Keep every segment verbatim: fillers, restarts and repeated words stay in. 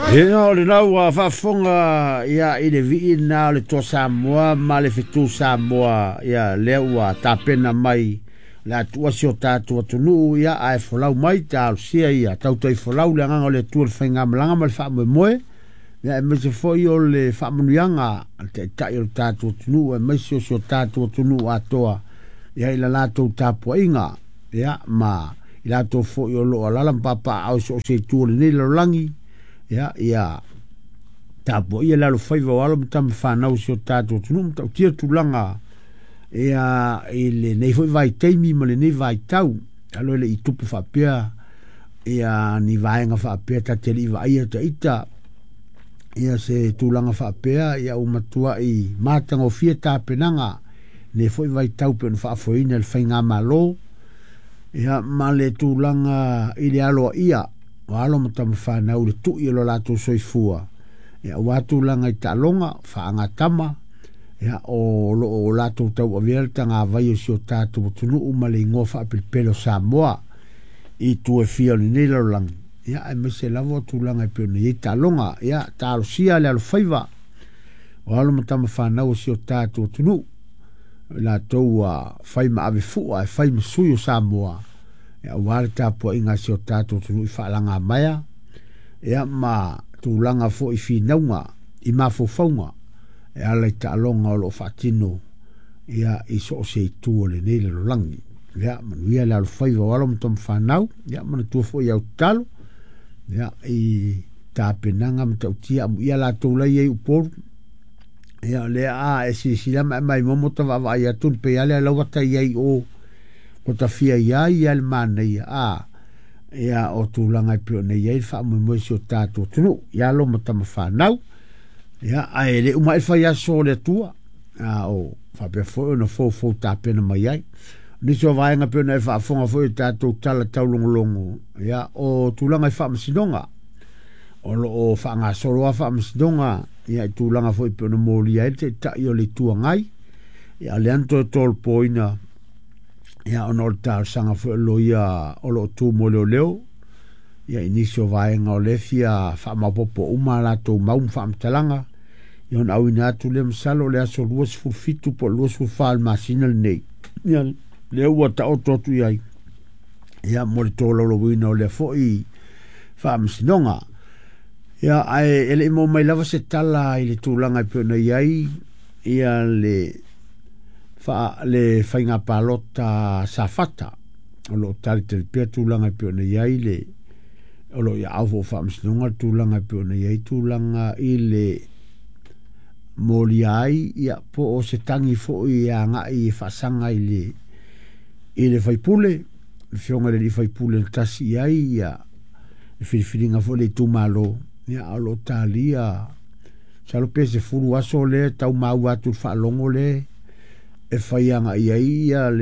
E o le nau a whaafonga ia i le vi na le to Samoa ma le fitu Samoa ia leo a tapena mai le atua si o tātua tunu ia a e wholau mai tā sia ia tau tai wholau le nganga le tua le whainga malanga ma le wha moe moe ia e mese foi o le wha manuianga te tai o tātua tunu e mese o si o tātua tunu a toa ia ila lātou tāpua inga ia ma i lātou foi o lo alalam papa au so se tua le nei lo langi ia ia tapo ia la lo fai va walo tam fa na usio tato tunu ta tia tulanga ia ile nei foi vai teimi ma le nei vai tau alo le itupu fa pia ia ni vai nga fa pia ta teli vai ta ita ia se tulanga fa pia ia o matua i matanga o fia ta penanga ne foi vai tau pen fa foi nel fainga malo ia ma le tulanga ile alo ia walo matam fa na u tu i lo lato soifua ya watu langa i talonga fa anga tama ya o lo o lato tau avelta nga vai o sio tatu tunu umale ngofa pelo Samoa i tu e fia ni nilo lang ya e mese lavo tu langa pe ni talonga ya talo sia le al faiva walo matam fa na u sio tatu tunu la toa faima ave fu a faima suyo Samoa ya warta po inga si o tātou tunu i whaalanga maya ya ma tūlanga fo i whinaunga i mafofaunga e alai ta alonga o lo whaatino ya i so se i tū le nei le langi ya manuia le alu whaiva walo mtom whanau ya mana tua fo i au talo ya i tā penanga mtau tia amu ia la tūlai e uporu ya le a e si si lama e mai momota wawa i atun pe ale lau wata i ai o ko ta fia ia i al mana ia a ia o tūlanga i pio nei ei wha mo mo si o tātou tunu ia lo matama whanau ia a e le umai whai aso le tua a o whapea fo na fo fo tāpena mai ai niso vaenga pio nei wha fonga fo i tātou tala tau longolongo ia o tūlanga i wha masinonga o lo o wha ngā soro a wha masinonga ia i tūlanga fo i pio na mōli ai te ta i o le tua ngai ia le anto e tol poina ia ono o tāo sanga fu lo ia o lo tū mo leo leo ia inisio vaenga o lefia wha mapopo uma la tō maum wha amtalanga ia on au ina atu le msalo le aso luas fulfitu po luas fulfal masinal nei ia leo ua ta ototu iai ia mori tō lolo wina o le fo i wha amsinonga ia ai ele imo mai lava se tala i le tūlanga i pio na iai ia le fa le fainga palota safata o lo tali te pia tūlanga pio na iai le o lo ia avo fa msinonga tūlanga pio na iai tūlanga i le moli ai ia po o se tangi fo i a nga i fasanga i le i le faipule fionga le li faipule tasi iai ia whiriwhiringa fo le tūmalo ia o lo tali ia salo pese furu aso le tau mau atu whaalongo le e whaianga ia ia le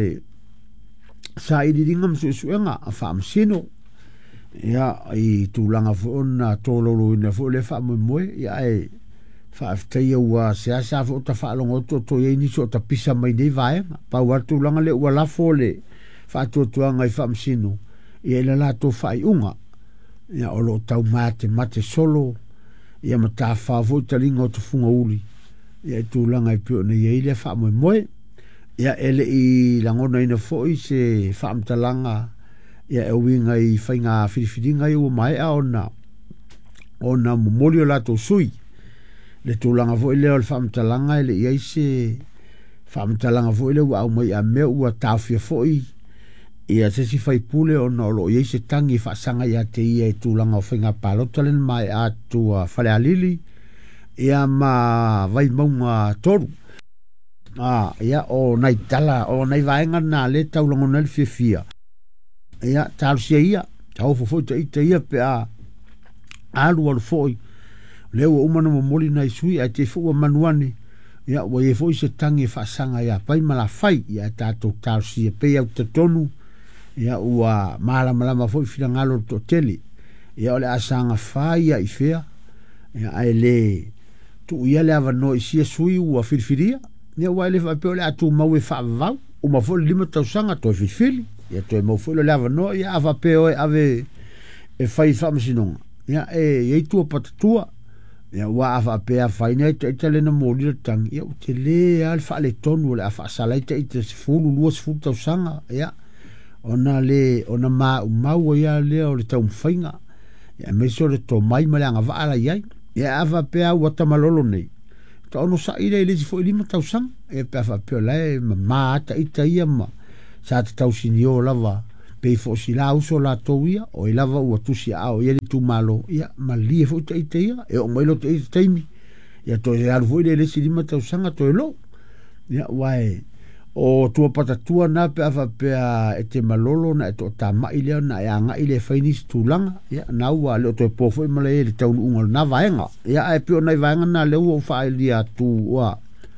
sa i ringa msuenga a whaamsino ia i tūlanga fo na tōloro ina fo le whaamoe ia e whaafteia ua se asa fo ta whaalongo to to ia iniso ta pisa mai nei vaenga pa war tūlanga le ua lafo le whaatuatuanga i whaamsino ia ila la tō whaiunga ia o lo tau mate mate solo ia ma tā whaafo ta ringa o ta funga uli ia i tūlanga i pio na ia i le whaamoe moe ia ele i langona ina foi se whaamtalanga ia e winga i whainga whiriwhiringa i ua mai a ona ona momori o lato sui le tūlanga foi leo le whaamtalanga ele i se whaamtalanga foi leo au mai a mea ua tāwhia foi ia se si whaipule ona o lo i se tangi whaasanga ia te ia e tūlanga o whainga palotalen mai a tua whale alili ia ma vai maunga toru ah ia o nai tala o nai vaenga na le tau longo na le fia ia tau sia ia tau fo fo te ita ia pe a alu al foi le o umana mo moli nai sui a te fo manuani ia o e foi se tangi fa sanga ia pai mala fai ia tato tau sia pe au te tonu ia ua mala mala ma foi fina ngalo to tele ia ole asanga fai ia i fea ia ai le tu ia le ava no isia sui ua firfiria ne wa le fa pe le atu mau e fa va o ma fo lima tau sanga to fifili ya to mo fo le lava no ya va pe o ave e fai fa msinonga ia e ye tua patatua ia wa fa pe fa ina te tele na mo le tang ia te le al fa le tonu le fa sala te te fulu lu fu ta sanga ia ona le ona ma ma ia le o le tau fainga ia me so le to mai ma nga va ala ia ia fa pe wa ta malolo nei to no sa ile le fo lima ta sang e pe fa pe le ma ta ita ia ma sa ta tau sinio lava pe fo si la uso la toia o i lava ua tusi ao ia li tu malo ia ma lie fo te ite ia e o mailo te ite teimi ia to e alu fo i le le si lima tau sanga to e lo ia wae o tua patatua na pe afa pe a e te malolo na e to ta mai leo na e anga i le fainis tu langa ia na ua leo to e pofo i male e le taunu unga na vaenga ia e pio na i vaenga na leo o fai lia tu ua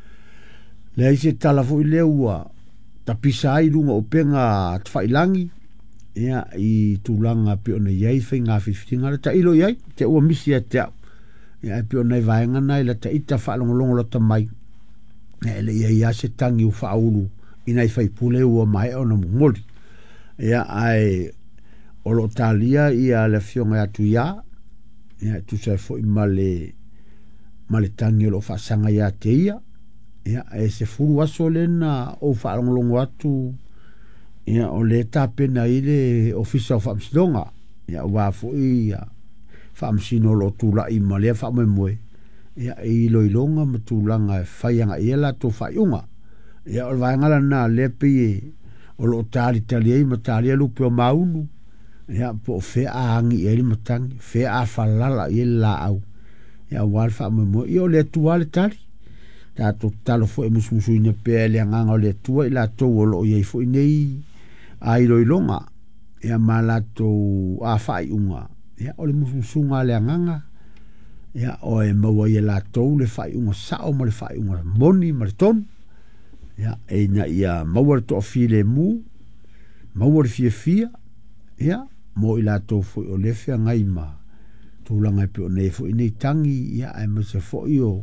le ise tala fo i leo ua ta pisa ai lunga o penga tfailangi ia i tulanga pe ona iai fai ngā whiwhitinga ta ilo iai te ua misi a te au ia pe ona i vaenga nai la ta ita whaalongolongo la ta mai ia le iai a se tangi u whaulu ina i whai pule ua mai ona mungoli ia ai o lo talia ia le fionga atu ia ia tu sai fo i male male tangi o lo whaasanga ia te ia ia e se furu aso le na o whaalongolongo atu ia o le tapena i le ofisa o whaamsidonga ia wa fo i whaamsino lo tula i malea whaamoemoe ia i loilonga ma tulanga e whaianga i ela to whaiunga ia o vaengala na lepe i o lo tali tali ei ma tali alupe o maunu ia po fe aangi e li matangi fe a falala i la au ia wal whaamoemoe ia o le tuale tali tato talo fo e musumusu ina pe le anganga o le tua i la tau o lo iei fo i nei ai loilonga ia malato a fai unga ia o le musunga le anganga ia o e maua ia la tou le fai unga sao ma le fai unga moni ma le ton ia e na ia maua le toa file mu maua le fia fia ia mo i la tou fo o le fia ngai ma tūlanga e pe o nei fo i nei tangi ia e ma se fo i o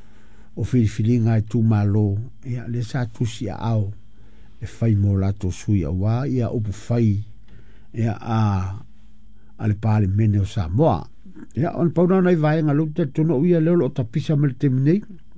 o filifilinga e tu malo ia le sa tusi a ao e fai mo lato sui a wā ia upu fai ia a ale pāle mene o Samoa ia on pauna nai vaenga lau te tono uia leo lo tapisa me le teminei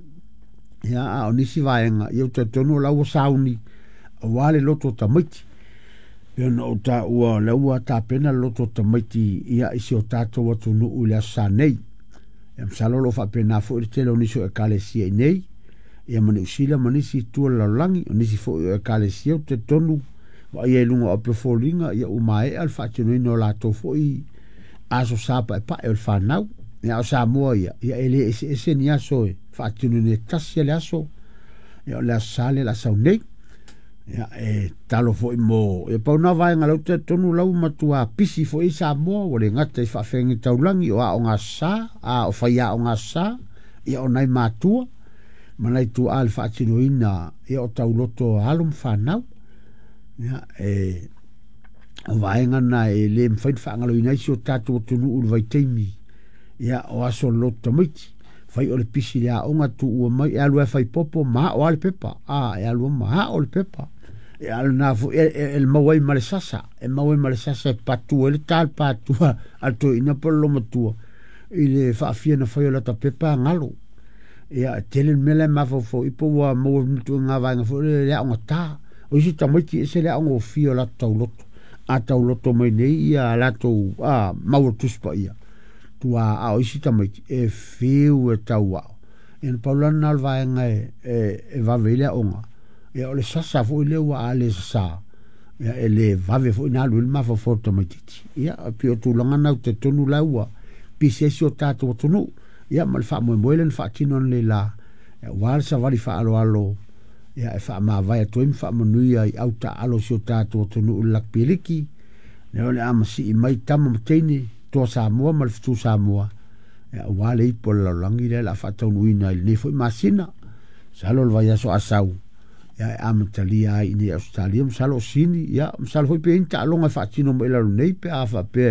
ia a o nisi vaenga ia te tono lau o sauni a wale loto tamaiti ia na o ta ua lau a ta pena loto tamaiti ia isi o tato wa tono ule a sanei ia msalo lo fa pena fo i tele o niso e kale sia i nei ia mani usila mani si tua laulangi o nisi fo i kale sia o te tonu wa ia ilunga o pefolinga ia umae al fatino ino la to fo i aso sapa e pa e o whanau ia o Samoa ia ia ele ese ese ni aso e fatino ne tasia le aso ia o le asale la saunei ia e talo fo i mo ia pauna vai ngalau te tonu lau matua pisi fo i Samoa o le ngata i whawhengi taulangi o a o ngā sa a o whaia o ngā sa ia o nai matua manai tu al fatino ina ia o tauloto halum whanau ia e o vaenga na e le mwhain whaangalo ina isi o tātou tunu uru vai teimi ia o aso loto maiti whai o le pisi le a onga tu ua mai e alua e whai popo maa o ale pepa a e alua maa o le pepa e alu na fu e e mawai male sasa e mawai male sasa e patua le tal patua alto ina polo matua i le whaafia na whai o lata pepa ngalo ia tele mele mafo fo ipo wa mo mtu nga vaenga fo le le onga ta o isi tamaiti e se le onga o fio la tauloto a tauloto mai nei ia la tau a maua tuspa ia tua a o isi tamaiti e fiu e tau wao e na paulan nal vaenga e e vavele onga e o le sasa fo i le ua a le sasa ia e le vave fo i nalu il mafo fo tamaititi ia pio tūlanga nau te tonu laua pisesi o tātou tonu ia ma le wha moe moe le wha tino le la e wale sa wali wha alo alo ia e wha maa vai atoim wha manuia i auta alo si o tātou tonu u lak piliki ne ole amasi i mai tama mateini toa Samoa ma le fitu Samoa ia wale i po la langi le la wha taunu ina i nefo i masina salo le vai aso asau ia e amatalia ai ni Australia msalo sini ia msalo hoi pe inta alonga wha tino mo ila lunei pe a wha pe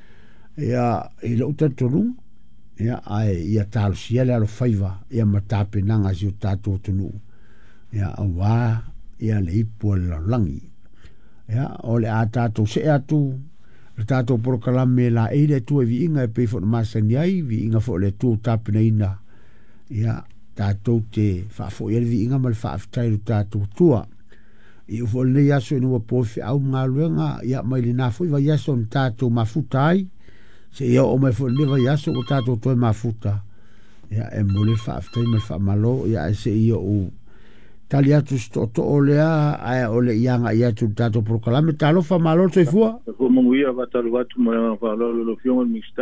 ia i la uta tonu ia ai ia talo sia le alo faiva ia matape nanga si o tātou tonu ia awa ia le ipo la langi ia o le a tātou se atu le tātou porokalame la e le tu e vi inga e pei fo na masani ai, vi inga fo le tu tapina ina. Ia, tātou te whaafo i vi inga mal whaafitai lu tātou tua. I ufo le yaso inu wa pofi au ngā luenga, ia mai le nafo i wa yaso ni tātou mafuta ai, se ia o mai fo le wa yaso o tātou toi mafuta. Ia, e mole whaafitai mai whaamalo, ia e se ia o tali atu sto to o lea, ae o le ianga i atu tātou porokalame, tālo whaamalo toi fua. Ko monguia va talu watu mo le whaalo lo fionga mixta.